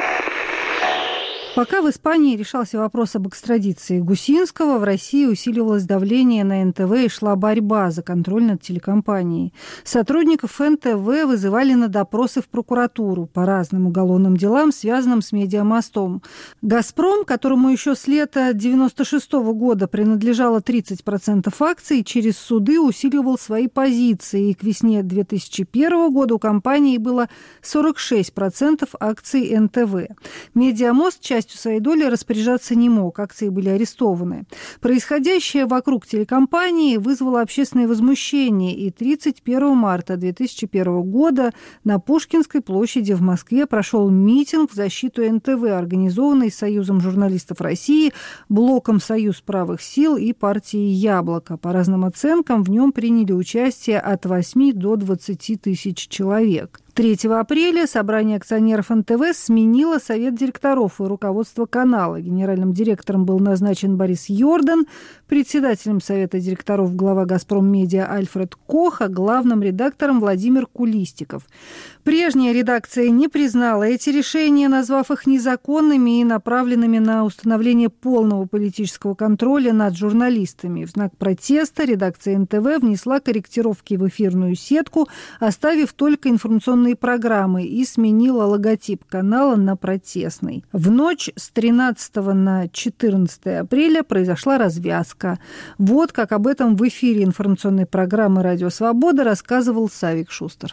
Пока в Испании решался вопрос об экстрадиции Гусинского, в России усиливалось давление на НТВ и шла борьба за контроль над телекомпанией. Сотрудников НТВ вызывали на допросы в прокуратуру по разным уголовным делам, связанным с «Медиамостом». «Газпром», которому еще с лета 1996 года принадлежало 30% акций, через суды усиливал свои позиции. И к весне 2001 года у компании было 46% акций НТВ. «Медиамост» частью своей доли распоряжаться не мог, акции были арестованы. Происходящее вокруг телекомпании вызвало общественное возмущение, и 31 марта 2001 года на Пушкинской площади в Москве прошел митинг в защиту НТВ, организованный Союзом журналистов России, Блоком «Союз правых сил» и партией «Яблоко». По разным оценкам в нем приняли участие от 8 до 20 тысяч человек. 3 апреля собрание акционеров НТВ сменило совет директоров и руководство канала. Генеральным директором был назначен Борис Йордан, председателем совета директоров глава «Газпром Медиа» Альфред Кох, а главным редактором Владимир Кулистиков. Прежняя редакция не признала эти решения, назвав их незаконными и направленными на установление полного политического контроля над журналистами. В знак протеста редакция НТВ внесла корректировки в эфирную сетку, оставив только информационную информационные программы и сменила логотип канала на протестный. В ночь с 13 на 14 апреля произошла развязка. Вот как об этом в эфире информационной программы «Радио Свобода» рассказывал Савик Шустер.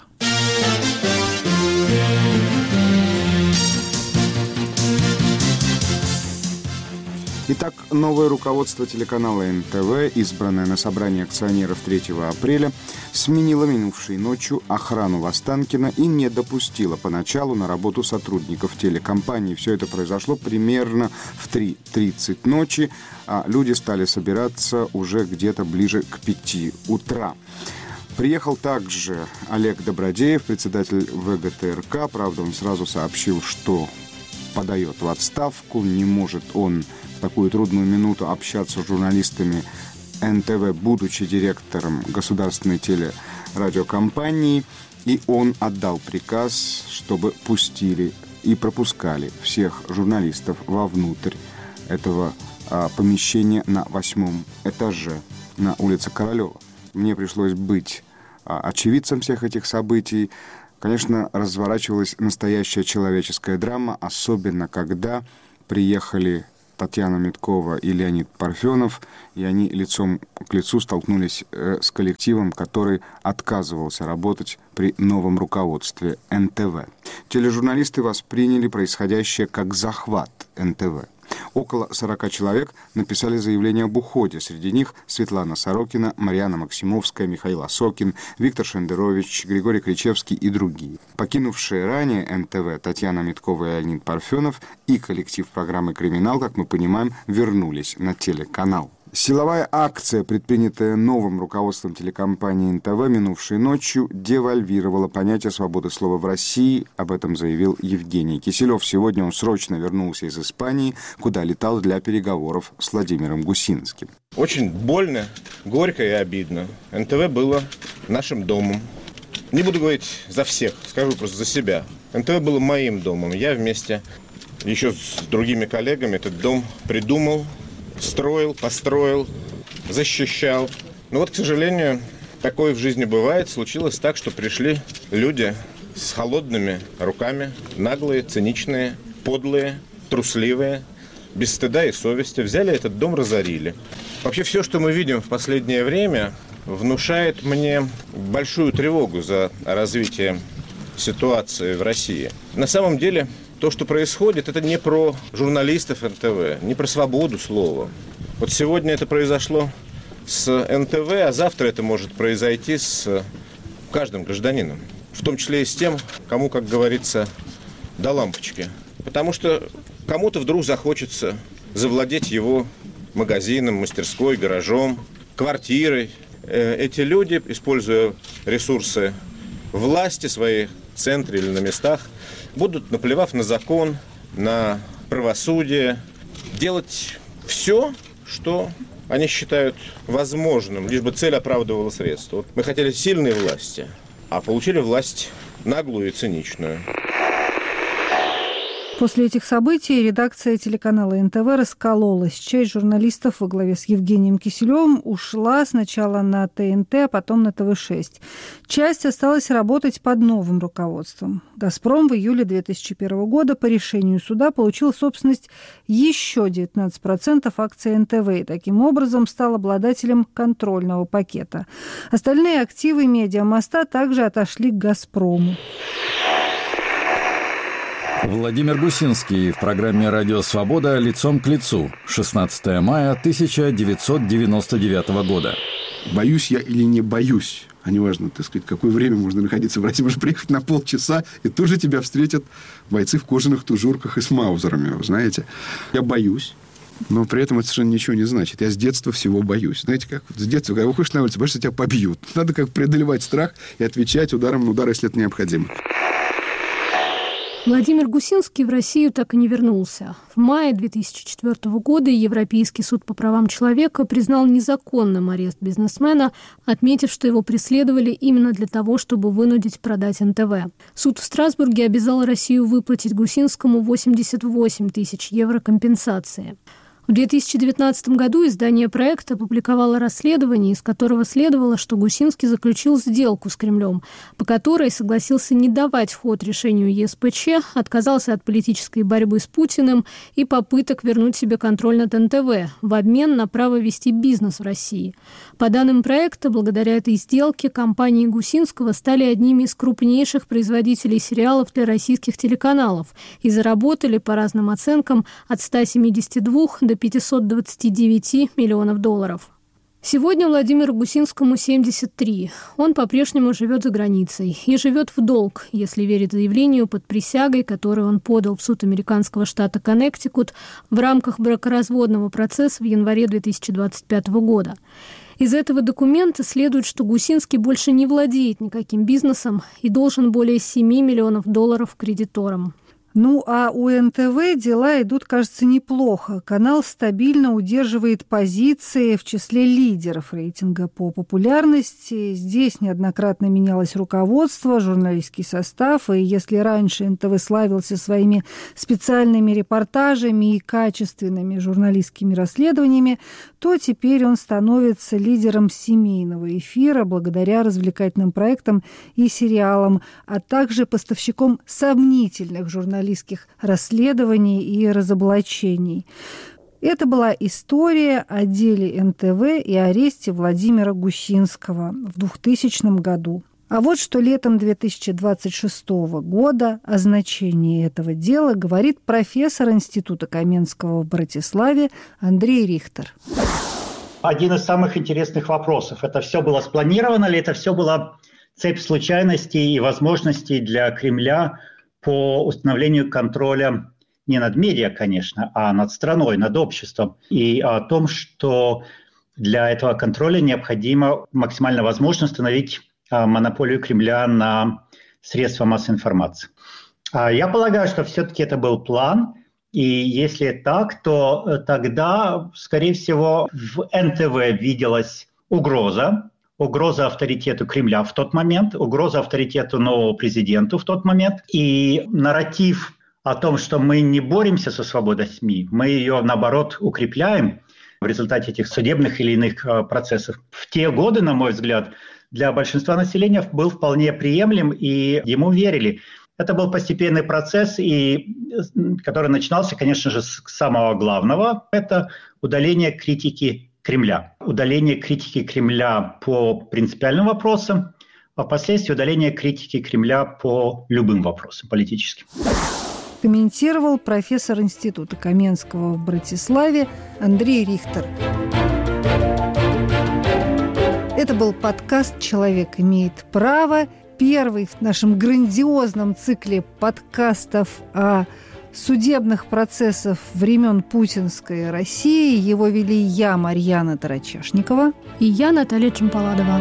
Итак, новое руководство телеканала НТВ, избранное на собрании акционеров 3 апреля, сменило минувшей ночью охрану в Останкино и не допустило поначалу на работу сотрудников телекомпании. Все это произошло примерно в 3:30 ночи, а люди стали собираться уже где-то ближе к 5 утра. Приехал также Олег Добродеев, председатель ВГТРК. Правда, он сразу сообщил, что подает в отставку, не может он в такую трудную минуту общаться с журналистами НТВ, будучи директором государственной телерадиокомпании, и он отдал приказ, чтобы пустили и пропускали всех журналистов вовнутрь этого помещения на 8 этаже на улице Королева. Мне пришлось быть очевидцем всех этих событий. Конечно, разворачивалась настоящая человеческая драма, особенно когда приехали Татьяна Миткова и Леонид Парфенов, и они лицом к лицу столкнулись с коллективом, который отказывался работать при новом руководстве НТВ. Тележурналисты восприняли происходящее как захват НТВ. Около 40 человек написали заявление об уходе. Среди них Светлана Сорокина, Марьяна Максимовская, Михаил Осокин, Виктор Шендерович, Григорий Кричевский и другие. Покинувшие ранее НТВ Татьяна Миткова и Леонид Парфенов и коллектив программы «Криминал», как мы понимаем, вернулись на телеканал. Силовая акция, предпринятая новым руководством телекомпании НТВ минувшей ночью, девальвировала понятие свободы слова в России. Об этом заявил Евгений Киселев. Сегодня он срочно вернулся из Испании, куда летал для переговоров с Владимиром Гусинским. Очень больно, горько и обидно. НТВ было нашим домом. Не буду говорить за всех, скажу просто за себя. НТВ было моим домом. Я вместе еще с другими коллегами этот дом придумал, строил, построил, защищал. Но вот, к сожалению, такое в жизни бывает. Случилось так, что пришли люди с холодными руками, наглые, циничные, подлые, трусливые, без стыда и совести. Взяли этот дом, разорили. Вообще все, что мы видим в последнее время, внушает мне большую тревогу за развитие ситуации в России. На самом деле, то, что происходит, это не про журналистов НТВ, не про свободу слова. Вот сегодня это произошло с НТВ, а завтра это может произойти с каждым гражданином. В том числе и с тем, кому, как говорится, до лампочки. Потому что кому-то вдруг захочется завладеть его магазином, мастерской, гаражом, квартирой. Эти люди, используя ресурсы власти своей в центре или на местах, будут, наплевав на закон, на правосудие, делать все, что они считают возможным, лишь бы цель оправдывала средства. Вот мы хотели сильной власти, а получили власть наглую и циничную. После этих событий редакция телеканала НТВ раскололась. Часть журналистов во главе с Евгением Киселевым ушла сначала на ТНТ, а потом на ТВ-6. Часть осталась работать под новым руководством. «Газпром» в июле 2001 года по решению суда получил собственность еще 19% акций НТВ и таким образом стал обладателем контрольного пакета. Остальные активы «Медиамоста» также отошли к «Газпрому». Владимир Гусинский в программе «Радио Свобода. Лицом к лицу». 16 мая 1999 года. Боюсь я или не боюсь, а неважно, так сказать, какое время можно находиться в России, можно приехать на полчаса, и тут же тебя встретят бойцы в кожаных тужурках и с маузерами, вы знаете. Я боюсь, но при этом это совершенно ничего не значит. Я с детства всего боюсь. Знаете, как с детства, когда выходишь на улицу, боишься, тебя побьют. Надо как преодолевать страх и отвечать ударом на удар, если это необходимо. Владимир Гусинский в Россию так и не вернулся. В мае 2004 года Европейский суд по правам человека признал незаконным арест бизнесмена, отметив, что его преследовали именно для того, чтобы вынудить продать НТВ. Суд в Страсбурге обязал Россию выплатить Гусинскому 88 тысяч евро компенсации. В 2019 году издание «Проект» опубликовало расследование, из которого следовало, что Гусинский заключил сделку с Кремлем, по которой согласился не давать ход решению ЕСПЧ, отказался от политической борьбы с Путиным и попыток вернуть себе контроль над НТВ в обмен на право вести бизнес в России. По данным проекта, благодаря этой сделке компании Гусинского стали одними из крупнейших производителей сериалов для российских телеканалов и заработали, по разным оценкам, от 172 до 529 миллионов долларов. Сегодня Владимиру Гусинскому 73. Он по-прежнему живет за границей и живет в долг, если верить заявлению под присягой, которое он подал в суд американского штата Коннектикут в рамках бракоразводного процесса в январе 2025 года. Из этого документа следует, что Гусинский больше не владеет никаким бизнесом и должен более 7 миллионов долларов кредиторам. Ну, а у НТВ дела идут, кажется, неплохо. Канал стабильно удерживает позиции в числе лидеров рейтинга по популярности. Здесь неоднократно менялось руководство, журналистский состав. И если раньше НТВ славился своими специальными репортажами и качественными журналистскими расследованиями, то теперь он становится лидером семейного эфира благодаря развлекательным проектам и сериалам, а также поставщиком сомнительных журналистских расследований и разоблачений. Это была история о деле НТВ и аресте Владимира Гусинского в 2000 году. А вот что летом 2026 года о значении этого дела говорит профессор Института Каменского в Братиславе Андрей Рихтер. Один из самых интересных вопросов. Это все было спланировано ли? Это все была цепь случайностей и возможностей для Кремля по установлению контроля не над медиа, конечно, а над страной, над обществом. И о том, что для этого контроля необходимо максимально возможно установить монополию Кремля на средства массовой информации. Я полагаю, что все-таки это был план. И если так, то тогда, скорее всего, в НТВ виделась угроза авторитету Кремля в тот момент, угроза авторитету нового президента в тот момент. И нарратив о том, что мы не боремся со свободой СМИ, мы ее, наоборот, укрепляем в результате этих судебных или иных процессов. В те годы, на мой взгляд, для большинства населения был вполне приемлем, и ему верили. Это был постепенный процесс, который начинался, конечно же, с самого главного – это удаление критики Кремля. Удаление критики Кремля по принципиальным вопросам, а впоследствии удаление критики Кремля по любым вопросам политическим. Комментировал профессор Института Каменского в Братиславе Андрей Рихтер. Это был подкаст «Человек имеет право», первый в нашем грандиозном цикле подкастов о судебных процессов времен путинской России. Его вели я, Марьяна Тарачашникова. И я, Наталья Чемпаладова.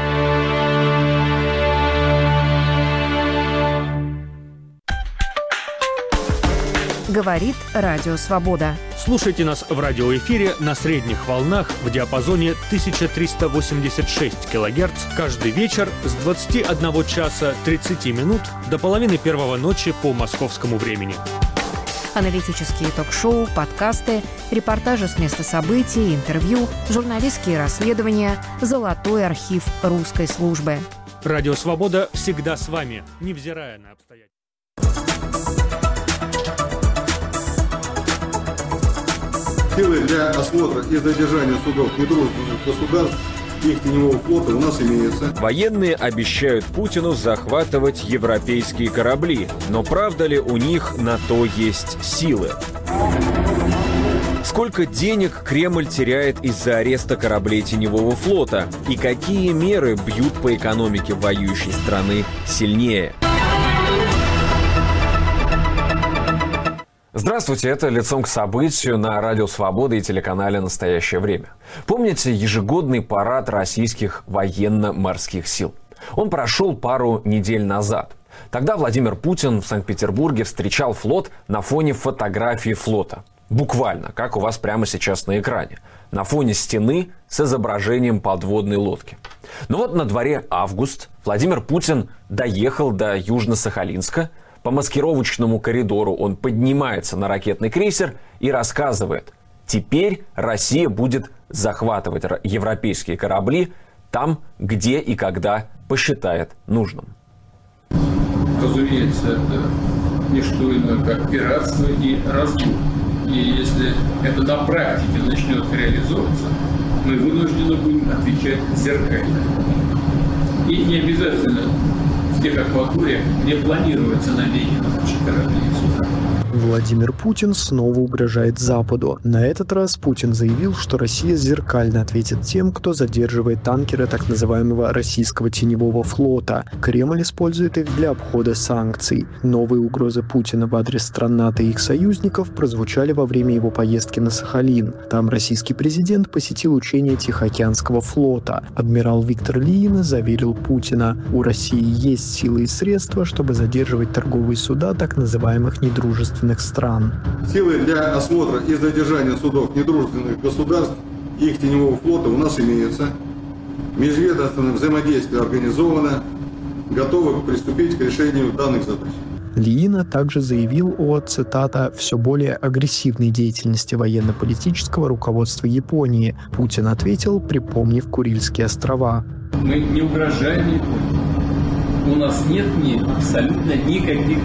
Говорит Радио Свобода. Слушайте нас в радиоэфире на средних волнах в диапазоне 1386 кГц каждый вечер с 21 часа 30 минут до половины первого ночи по московскому времени. Аналитические ток-шоу, подкасты, репортажи с места событий, интервью, журналистские расследования, золотой архив русской службы. Радио «Свобода» всегда с вами, невзирая на обстоятельства. Силы для осмотра и задержания судов недружественных государств их теневого флота у нас имеется. Военные обещают Путину захватывать европейские корабли. Но правда ли у них на то есть силы? Сколько денег Кремль теряет из-за ареста кораблей теневого флота? И какие меры бьют по экономике воюющей страны сильнее? Здравствуйте, это «Лицом к событию» на Радио Свобода и телеканале «Настоящее время». Помните ежегодный парад российских военно-морских сил? Он прошел пару недель назад. Тогда Владимир Путин в Санкт-Петербурге встречал флот на фоне фотографии флота. Буквально, как у вас прямо сейчас на экране. На фоне стены с изображением подводной лодки. Но вот на дворе август. Владимир Путин доехал до Южно-Сахалинска. По маскировочному коридору он поднимается на ракетный крейсер и рассказывает: Теперь Россия будет захватывать европейские корабли там, где и когда посчитает нужным. Разумеется, это не что иное, как пиратство и разбой. И если это на практике начнет реализовываться, мы вынуждены будем отвечать зеркально. И не обязательно в тех акваториях, где планируется наведение наших кораблей и суда. Владимир Путин снова угрожает Западу. На этот раз Путин заявил, что Россия зеркально ответит тем, кто задерживает танкеры так называемого российского теневого флота. Кремль использует их для обхода санкций. Новые угрозы Путина в адрес стран НАТО и их союзников прозвучали во время его поездки на Сахалин. Там российский президент посетил учение Тихоокеанского флота. Адмирал Виктор Ильин заверил Путина: у России есть силы и средства, чтобы задерживать торговые суда так называемых недружественных стран. Силы для осмотра и задержания судов недружественных государств и их теневого флота у нас имеются. Межведомственное взаимодействие организовано, готовы приступить к решению данных задач. Ильин также заявил о, цитата, «все более агрессивной деятельности военно-политического руководства Японии». Путин ответил, припомнив Курильские острова. Мы не угрожаем Японии. У нас нет абсолютно никаких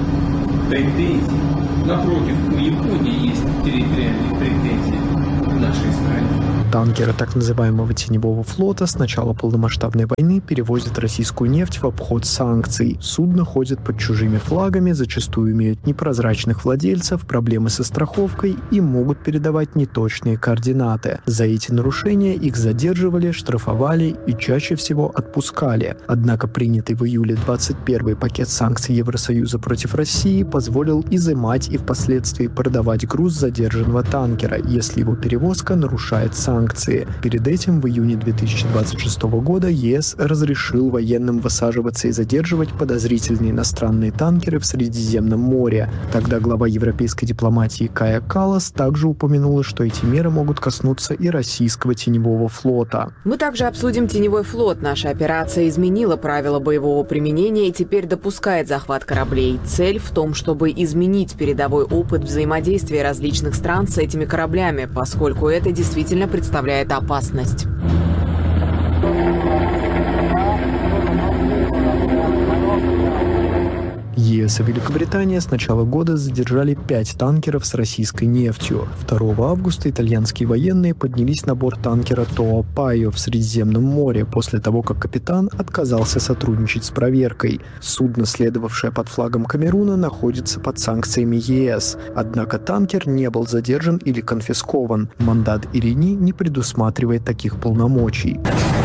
претензий. Напротив, у Японии есть территориальные претензии к нашей стране. Танкеры так называемого теневого флота с начала полномасштабной войны перевозят российскую нефть в обход санкций. Судно ходит под чужими флагами, зачастую имеют непрозрачных владельцев, проблемы со страховкой и могут передавать неточные координаты. За эти нарушения их задерживали, штрафовали и чаще всего отпускали. Однако принятый в июле 21-й пакет санкций Евросоюза против России позволил изымать и впоследствии продавать груз задержанного танкера, если его перевозка нарушает санкции. Перед этим в июне 2026 года ЕС разрешил военным высаживаться и задерживать подозрительные иностранные танкеры в Средиземном море. Тогда глава европейской дипломатии Кая Каллас также упомянула, что эти меры могут коснуться и российского теневого флота. Мы также обсудим теневой флот. Наша операция изменила правила боевого применения и теперь допускает захват кораблей. Цель в том, чтобы изменить передовой опыт взаимодействия различных стран с этими кораблями, поскольку это действительно представляет опасность. ЕС и Великобритания с начала года задержали 5 танкеров с российской нефтью. 2 августа итальянские военные поднялись на борт танкера Тоа Пайо в Средиземном море после того, как капитан отказался сотрудничать с проверкой. Судно, следовавшее под флагом Камеруна, находится под санкциями ЕС. Однако танкер не был задержан или конфискован. Мандат Ирини не предусматривает таких полномочий.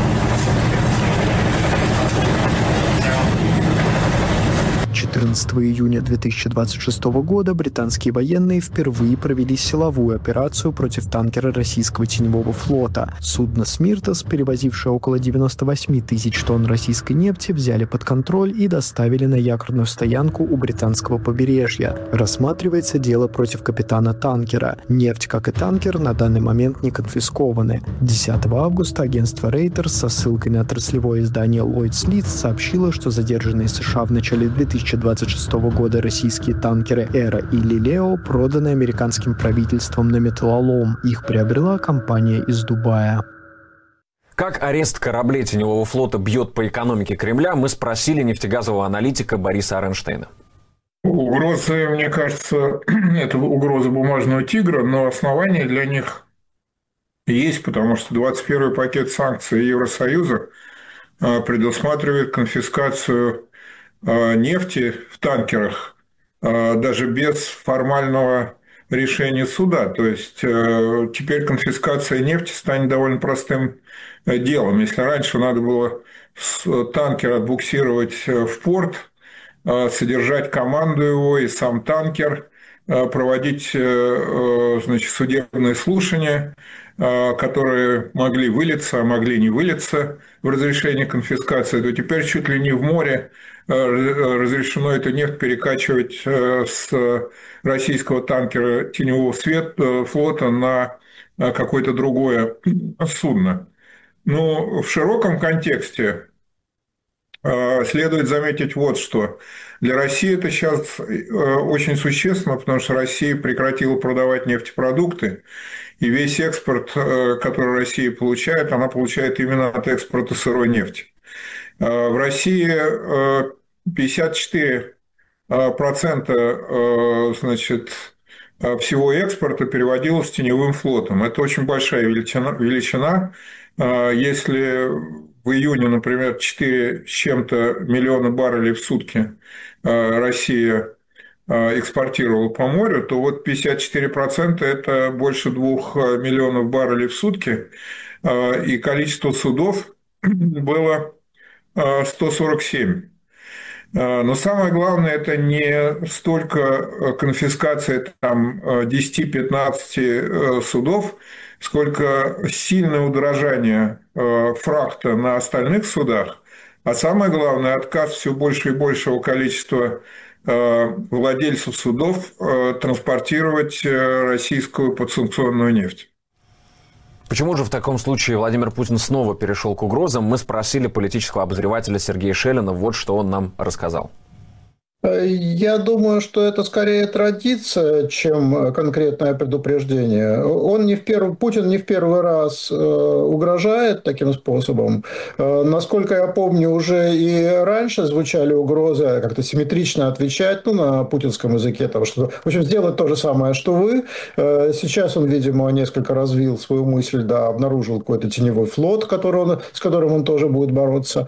14 июня 2026 года британские военные впервые провели силовую операцию против танкера российского теневого флота. Судно «Смиртос», перевозившее около 98 тысяч тонн российской нефти, взяли под контроль и доставили на якорную стоянку у британского побережья. Рассматривается дело против капитана танкера. Нефть, как и танкер, на данный момент не конфискованы. 10 августа агентство Reuters со ссылкой на отраслевое издание Lloyd's List сообщило, что задержанные США в начале 2026 года российские танкеры «Эра» и «Лилео» проданы американским правительством на металлолом. Их приобрела компания из Дубая. Как арест кораблей теневого флота бьет по экономике Кремля, мы спросили нефтегазового аналитика Бориса Аренштейна. Угрозы, мне кажется, это угроза бумажного тигра, но основания для них есть, потому что 21-й пакет санкций Евросоюза предусматривает конфискацию нефти в танкерах даже без формального решения суда. То есть теперь конфискация нефти станет довольно простым делом. Если раньше надо было танкер отбуксировать в порт, содержать команду его и сам танкер, проводить, значит, судебные слушания, которые могли вылиться, а могли не вылиться в разрешение конфискации, то теперь чуть ли не в море разрешено эту нефть перекачивать с российского танкера теневого флота на какое-то другое судно. Но в широком контексте Следует заметить вот что. Для России это сейчас очень существенно, потому что Россия прекратила продавать нефтепродукты, и весь экспорт, который Россия получает, она получает именно от экспорта сырой нефти. В России 54% значит, всего экспорта переводилось теневым флотом. Это очень большая величина. Если в июне, например, 4 с чем-то миллиона баррелей в сутки Россия экспортировала по морю, то вот 54% – это больше 2 миллионов баррелей в сутки, и количество судов было 147. Но самое главное – это не столько конфискация там 10-15 судов, сколько сильное удорожание фрахта на остальных судах, а самое главное – отказ все больше и большего количества владельцев судов транспортировать российскую подсанкционную нефть. Почему же в таком случае Владимир Путин снова перешел к угрозам? Мы спросили политического обозревателя Сергея Шелина. Вот что он нам рассказал. Я думаю, что это скорее традиция, чем конкретное предупреждение. Путин не в первый раз угрожает таким способом. Насколько я помню, уже и раньше звучали угрозы как-то симметрично отвечать на путинском языке, того, что, в общем, сделать то же самое, что вы. Сейчас он, видимо, несколько развил свою мысль, да, обнаружил какой-то теневой флот, с которым он тоже будет бороться.